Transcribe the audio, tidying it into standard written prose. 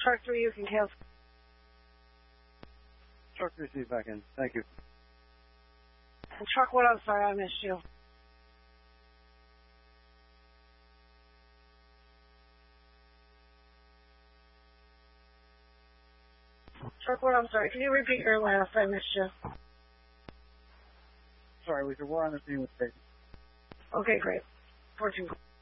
Truck 3, you can cancel. Truck 3, see back in. Thank you. And Truck 1, I'm sorry, I missed you. Truck 1, I'm sorry. Can you repeat your last? I missed you. Sorry, we were on the scene with Dave. Okay, great. 14.